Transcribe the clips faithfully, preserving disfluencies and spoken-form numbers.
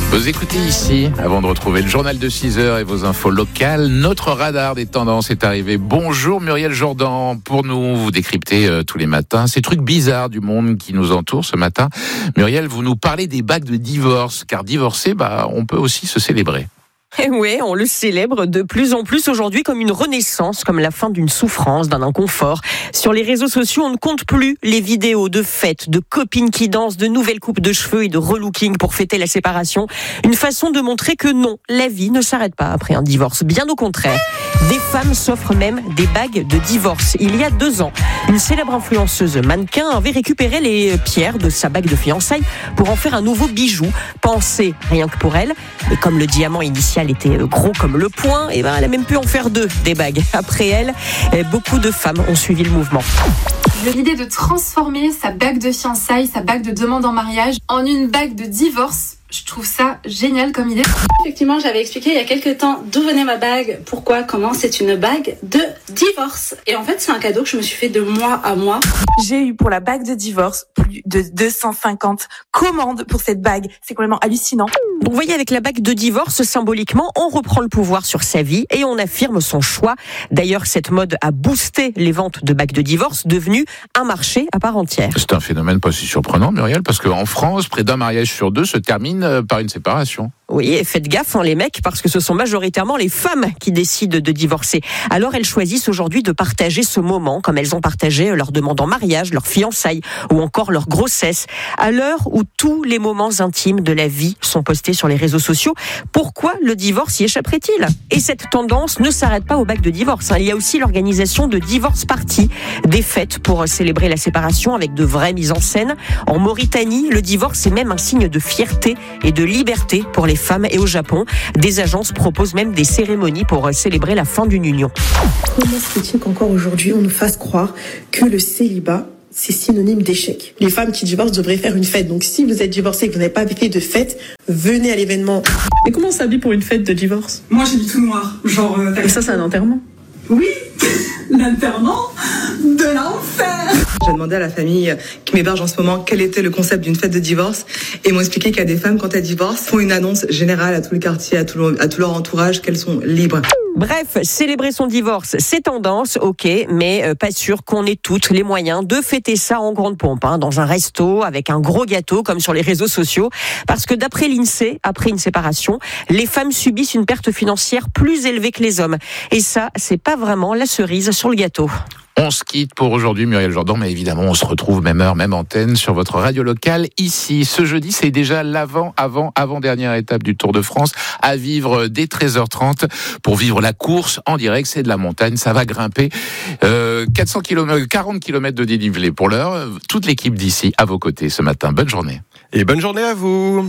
Vous écoutez ici, avant de retrouver le journal de six heures et vos infos locales, notre radar des tendances est arrivé. Bonjour Muriel Jourdan, pour nous vous décrypter euh, tous les matins ces trucs bizarres du monde qui nous entoure ce matin. Muriel, vous nous parlez des bagues de divorce, car divorcer, bah, on peut aussi se célébrer. Et oui, on le célèbre de plus en plus aujourd'hui comme une renaissance, comme la fin d'une souffrance, d'un inconfort. Sur les réseaux sociaux, on ne compte plus les vidéos de fêtes, de copines qui dansent, de nouvelles coupes de cheveux et de relooking pour fêter la séparation. Une façon de montrer que non, la vie ne s'arrête pas après un divorce. Bien au contraire. Des femmes s'offrent même des bagues de divorce. Il y a deux ans, une célèbre influenceuse mannequin avait récupéré les pierres de sa bague de fiançailles pour en faire un nouveau bijou, pensé rien que pour elle. Mais comme le diamant initial était gros comme le poing, et ben elle a même pu en faire deux, des bagues. Après elle, beaucoup de femmes ont suivi le mouvement. L'idée de transformer sa bague de fiançailles, sa bague de demande en mariage, en une bague de divorce, je trouve ça génial comme idée. Effectivement, j'avais expliqué il y a quelques temps d'où venait ma bague, pourquoi, comment. C'est une bague de divorce. Et en fait, c'est un cadeau que je me suis fait de mois à mois. J'ai eu pour la bague de divorce plus de deux cent cinquante commandes pour cette bague. C'est complètement hallucinant. Donc, vous voyez, avec la bague de divorce, symboliquement, on reprend le pouvoir sur sa vie et on affirme son choix. D'ailleurs, cette mode a boosté les ventes de bagues de divorce, devenu un marché à part entière. C'est un phénomène pas si surprenant, Muriel, parce qu'en France, près d'un mariage sur deux se termine par une séparation. Oui, et faites gaffe, hein, les mecs, parce que ce sont majoritairement les femmes qui décident de divorcer. Alors elles choisissent aujourd'hui de partager ce moment, comme elles ont partagé leur demande en mariage, leur fiançailles, ou encore leur grossesse. À l'heure où tous les moments intimes de la vie sont postés sur les réseaux sociaux, pourquoi le divorce y échapperait-il ? Et cette tendance ne s'arrête pas aux bagues de divorce. Hein. Il y a aussi l'organisation de divorce parties, des fêtes pour célébrer la séparation avec de vraies mises en scène. En Mauritanie, le divorce est même un signe de fierté et de liberté pour les femmes. Et au Japon, des agences proposent même des cérémonies pour célébrer la fin d'une union. Comment se fait-il qu'encore aujourd'hui on nous fasse croire que le célibat c'est synonyme d'échec? Les femmes qui divorcent devraient faire une fête. Donc si vous êtes divorcé et que vous n'avez pas fait de fête, venez à l'événement. Mais comment on s'habille pour une fête de divorce? Moi j'ai du tout noir. Genre. Euh, Et ça c'est un enterrement? Oui, l'enterrement de l'enfer. J'ai demandé à la famille qui m'héberge en ce moment quel était le concept d'une fête de divorce et ils m'ont expliqué qu'il y a des femmes, quand elles divorcent, font une annonce générale à tout le quartier, à tout, le, à tout leur entourage qu'elles sont libres. Bref, célébrer son divorce, c'est tendance, ok, mais euh, pas sûr qu'on ait toutes les moyens de fêter ça en grande pompe, hein, dans un resto, avec un gros gâteau, comme sur les réseaux sociaux, parce que d'après l'INSEE, après une séparation, les femmes subissent une perte financière plus élevée que les hommes. Et ça, c'est pas vraiment la cerise sur le gâteau. On se quitte pour aujourd'hui, Muriel Jourdan, mais évidemment, on se retrouve même heure, même antenne sur votre radio locale ici. Ce jeudi, c'est déjà l'avant, avant, avant-dernière étape du Tour de France à vivre dès treize heures trente pour vivre la course en direct. C'est de la montagne, ça va grimper. Euh, quatre cents kilomètres, quarante kilomètres de dénivelé pour l'heure. Toute l'équipe d'ici à vos côtés ce matin. Bonne journée. Et bonne journée à vous.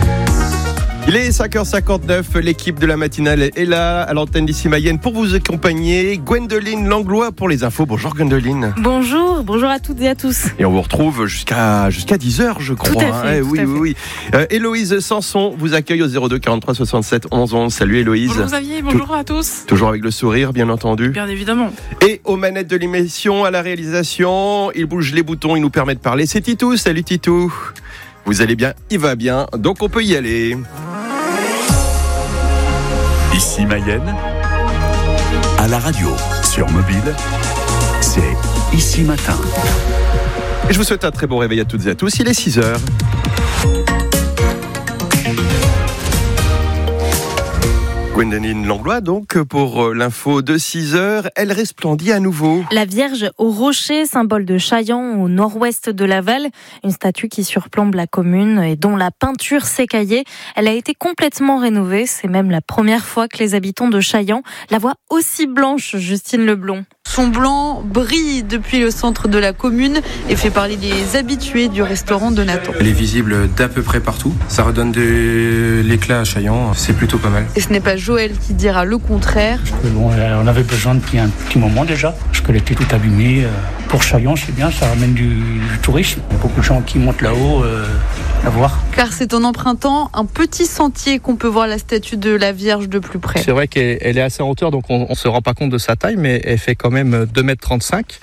Il est cinq heures cinquante-neuf, l'équipe de la matinale est là à l'antenne d'ici Mayenne pour vous accompagner. Gwendoline Langlois pour les infos. Bonjour Gwendoline. Bonjour, bonjour à toutes et à tous. Et on vous retrouve jusqu'à, jusqu'à dix heures je crois. Tout à fait, hein. tout oui, à oui, fait. oui. Euh, Héloïse Sanson vous accueille au zéro deux quarante-trois soixante-sept onze onze. Salut Héloïse. Bonjour Xavier, bonjour Tout, à tous. Toujours avec le sourire bien entendu. Bien évidemment. Et aux manettes de l'émission, à la réalisation, il bouge les boutons, il nous permet de parler. C'est Titou, salut Titou. Vous allez bien, il va bien, donc on peut y aller. Ici Mayenne, à la radio, sur mobile, c'est Ici Matin. Et je vous souhaite un très bon réveil à toutes et à tous, il est six heures. Gwendoline Langlois, donc, pour l'info de six heures, elle resplendit à nouveau. La Vierge au Rocher, symbole de Chaillan, au nord-ouest de Laval, une statue qui surplombe la commune et dont la peinture s'écaillait. Elle a été complètement rénovée. C'est même la première fois que les habitants de Chaillan la voient aussi blanche, Justine Leblond. Son blanc brille depuis le centre de la commune et fait parler des habitués du restaurant de Nathan. Elle est visible d'à peu près partout. Ça redonne de l'éclat à Chaillan. C'est plutôt pas mal. Et ce n'est pas Joël qui dira le contraire. Bon, on avait besoin depuis un petit moment déjà, parce qu'elle était toute abîmée. Pour Chaillan, c'est bien, ça ramène du, du tourisme. Il y a beaucoup de gens qui montent là-haut euh, la voir. Car c'est en empruntant un petit sentier qu'on peut voir la statue de la Vierge de plus près. C'est vrai qu'elle est assez en hauteur, donc on ne se rend pas compte de sa taille, mais elle fait quand même deux mètres trente-cinq.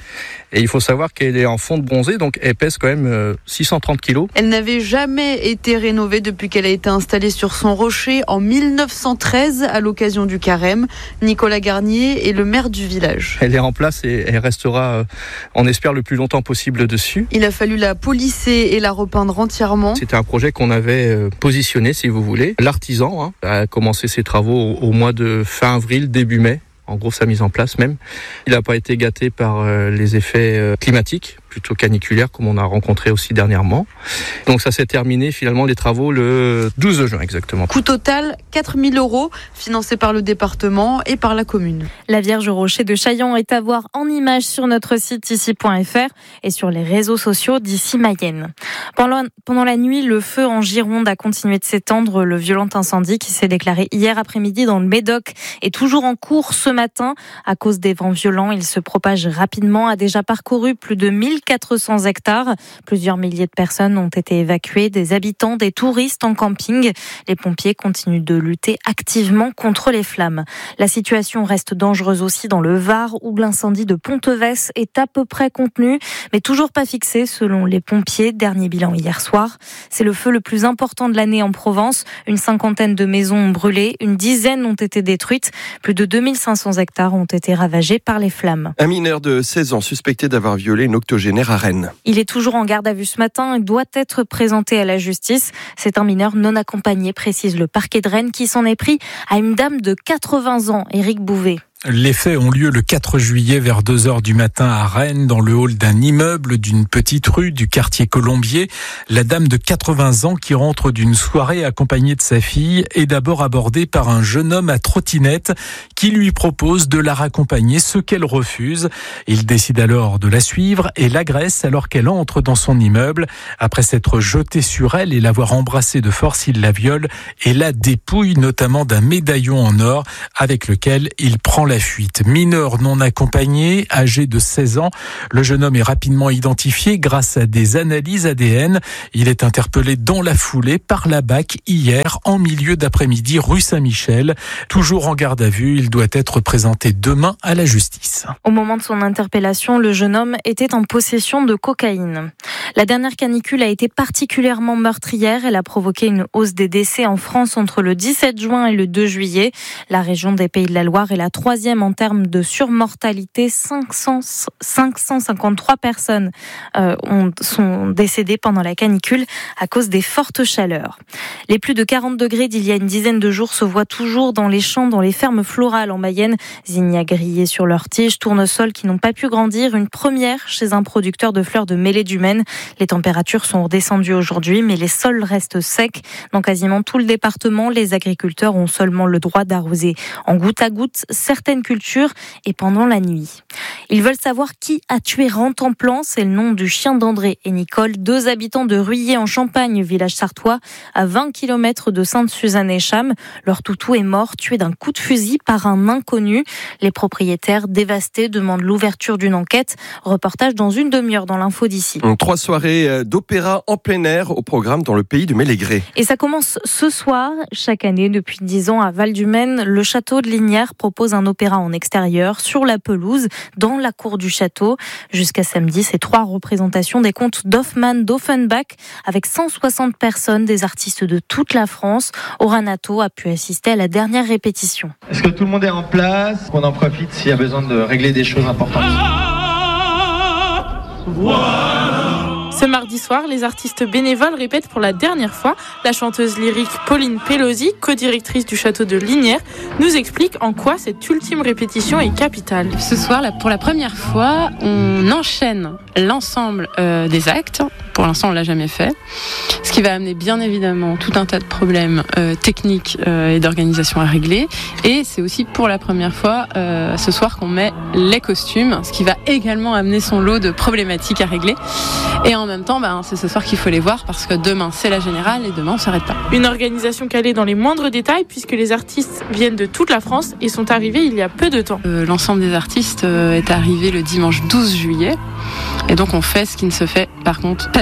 Et il faut savoir qu'elle est en fonte bronzée, donc elle pèse quand même euh, six cent trente kilos. Elle n'avait jamais été rénovée depuis qu'elle a été installée sur son rocher en mille neuf cent treize à l'occasion du carême. Nicolas Garnier est le maire du village. Elle est en place et elle restera, euh, on espère, le plus longtemps possible dessus. Il a fallu la polisser et la repeindre entièrement. C'était un projet qu'on avait euh, positionné, si vous voulez. L'artisan hein, a commencé ses travaux au, au mois de fin avril, début mai. En gros, sa mise en place même. Il n'a pas été gâté par euh, les effets euh, climatiques, plutôt caniculaires, comme on a rencontré aussi dernièrement. Donc ça s'est terminé finalement les travaux le douze juin exactement. Coût total quatre mille euros, financé par le département et par la commune. La Vierge au rocher de Chaillon est à voir en images sur notre site ici point f r et sur les réseaux sociaux d'Ici Mayenne. Pendant, pendant la nuit, le feu en Gironde a continué de s'étendre. Le violent incendie qui s'est déclaré hier après-midi dans le Médoc est toujours en cours ce matin. À cause des vents violents, il se propage rapidement, a déjà parcouru plus de mille quatre cents hectares. Plusieurs milliers de personnes ont été évacuées, des habitants, des touristes en camping. Les pompiers continuent de lutter activement contre les flammes. La situation reste dangereuse aussi dans le Var, où l'incendie de Ponteves est à peu près contenu, mais toujours pas fixé selon les pompiers. Dernier bilan hier soir. C'est le feu le plus important de l'année en Provence. Une cinquantaine de maisons ont brûlé, une dizaine ont été détruites. Plus de deux mille cinq cents hectares ont été ravagés par les flammes. Un mineur de seize ans suspecté d'avoir violé une octogénaire à Rennes. Il est toujours en garde à vue ce matin et doit être présenté à la justice. C'est un mineur non accompagné, précise le parquet de Rennes, qui s'en est pris à une dame de quatre-vingts ans, Éric Bouvet. Les faits ont lieu le quatre juillet vers deux heures du matin à Rennes, dans le hall d'un immeuble d'une petite rue du quartier Colombier. La dame de quatre-vingts ans qui rentre d'une soirée accompagnée de sa fille est d'abord abordée par un jeune homme à trottinette qui lui propose de la raccompagner, ce qu'elle refuse. Il décide alors de la suivre et l'agresse alors qu'elle entre dans son immeuble. Après s'être jeté sur elle et l'avoir embrassée de force, il la viole et la dépouille, notamment d'un médaillon en or avec lequel il prend la fuite. Mineur non accompagné, âgé de seize ans, le jeune homme est rapidement identifié grâce à des analyses A D N. Il est interpellé dans la foulée par la B A C hier en milieu d'après-midi rue Saint-Michel. Toujours en garde à vue, il doit être présenté demain à la justice. Au moment de son interpellation, le jeune homme était en possession de cocaïne. La dernière canicule a été particulièrement meurtrière. Elle a provoqué une hausse des décès en France entre le dix-sept juin et le deux juillet. La région des Pays de la Loire est la troisième en termes de surmortalité. cinq cents, cinq cent cinquante-trois personnes euh, ont, sont décédées pendant la canicule à cause des fortes chaleurs. Les plus de quarante degrés d'il y a une dizaine de jours se voient toujours dans les champs, dans les fermes florales en Mayenne. Zinnias grillés sur leurs tiges, tournesols qui n'ont pas pu grandir. Une première chez un producteur de fleurs de mêlée du Maine. Les températures sont redescendues aujourd'hui, mais les sols restent secs. Dans quasiment tout le département, les agriculteurs ont seulement le droit d'arroser en goutte à goutte certaines cultures et pendant la nuit. Ils veulent savoir qui a tué Rantanplan. C'est le nom du chien d'André et Nicole, deux habitants de Ruillé en Champagne, village sartois, à vingt kilomètres de Sainte-Suzanne-et-Cham. Leur toutou est mort, tué d'un coup de fusil par un inconnu. Les propriétaires, dévastés, demandent l'ouverture d'une enquête. Reportage dans une demi-heure dans l'info d'ici. Trois soirées d'opéra en plein air au programme dans le pays de Mélégré. Et ça commence ce soir. Chaque année, depuis dix ans, à Val-du-Maine, le château de Lignières propose un opéra en extérieur, sur la pelouse, dans la cour du château. Jusqu'à samedi, c'est trois représentations des contes d'Hoffmann, d'Offenbach, avec cent soixante personnes, des artistes de toute la France. Oranato a pu assister à la dernière répétition. Est-ce que tout le monde est en place? Qu'on en profite s'il y a besoin de régler des choses importantes. Ce mardi soir, les artistes bénévoles répètent pour la dernière fois. La chanteuse lyrique Pauline Pelosi, co-directrice du château de Lignières, nous explique en quoi cette ultime répétition est capitale. Ce soir, pour la première fois, on enchaîne l'ensemble euh, des actes. Pour l'instant, on l'a jamais fait. Ce qui va amener bien évidemment tout un tas de problèmes euh, techniques euh, et d'organisation à régler. Et c'est aussi pour la première fois euh, ce soir qu'on met les costumes, ce qui va également amener son lot de problématiques à régler. Et en même temps, ben, c'est ce soir qu'il faut les voir parce que demain c'est la générale et demain on s'arrête pas. Une organisation calée dans les moindres détails puisque les artistes viennent de toute la France et sont arrivés il y a peu de temps. Euh, l'ensemble des artistes euh, est arrivé le dimanche douze juillet et donc on fait ce qui ne se fait par contre pas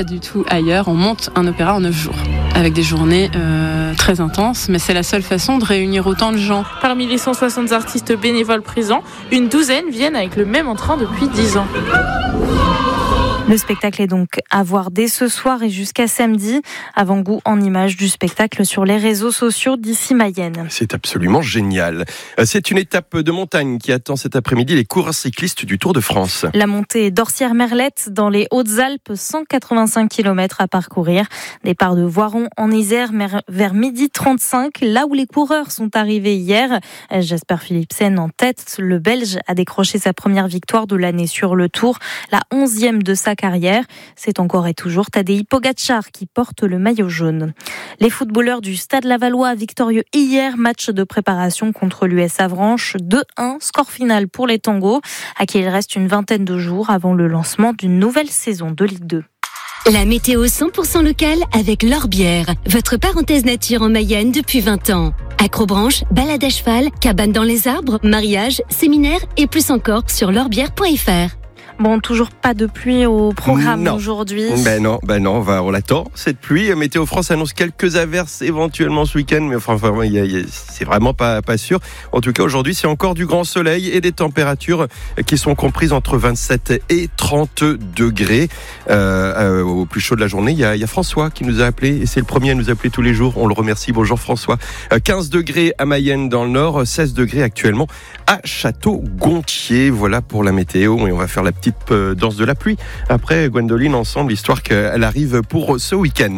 du tout ailleurs. On monte un opéra en neuf jours, avec des journées euh, très intenses, mais c'est la seule façon de réunir autant de gens. Parmi les cent soixante artistes bénévoles présents, une douzaine viennent avec le même entrain depuis dix ans. Le spectacle est donc à voir dès ce soir et jusqu'à samedi. Avant-goût en images du spectacle sur les réseaux sociaux d'Issy Mayenne. C'est absolument génial. C'est une étape de montagne qui attend cet après-midi les coureurs cyclistes du Tour de France. La montée d'Orsières-Merlette dans les Hautes-Alpes, cent quatre-vingt-cinq kilomètres à parcourir. Départ de Voiron en Isère vers midi trente-cinq, là où les coureurs sont arrivés hier. Jasper Philipsen en tête. Le Belge a décroché sa première victoire de l'année sur le Tour, la onzième de sa carrière. C'est encore et toujours Tadej Pogačar qui porte le maillot jaune. Les footballeurs du Stade Lavallois victorieux hier, match de préparation contre l'U S Avranches, deux un, score final pour les Tangos, à qui il reste une vingtaine de jours avant le lancement d'une nouvelle saison de Ligue deux. La météo cent pour cent locale avec L'Orbière, votre parenthèse nature en Mayenne depuis vingt ans. Acrobranche, balade à cheval, cabane dans les arbres, mariage, séminaire et plus encore sur l'orbière point f r. Bon, toujours pas de pluie au programme non. aujourd'hui. Ben non, ben non, on, va, on l'attend, cette pluie. Météo France annonce quelques averses éventuellement ce week-end, mais enfin, enfin y a, y a, c'est vraiment pas, pas sûr. En tout cas, aujourd'hui, c'est encore du grand soleil et des températures qui sont comprises entre vingt-sept et trente degrés. Euh, euh, au plus chaud de la journée, il y, a, y a François qui nous a appelé, et c'est le premier à nous appeler tous les jours. On le remercie. Bonjour François. Euh, quinze degrés à Mayenne dans le nord, seize degrés actuellement à Château-Gontier. Voilà pour la météo, et on va faire la petite petite danse de la pluie après Gwendoline ensemble, histoire qu'elle arrive pour ce week-end.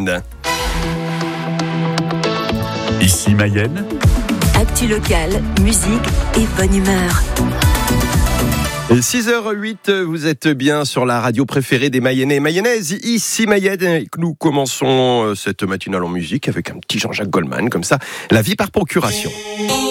Ici Mayenne. Actu locale, musique et bonne humeur. six heures huit, vous êtes bien sur la radio préférée des Mayennais et Mayennaises, Ici Mayenne. Nous commençons cette matinale en musique avec un petit Jean-Jacques Goldman, comme ça, la vie par procuration.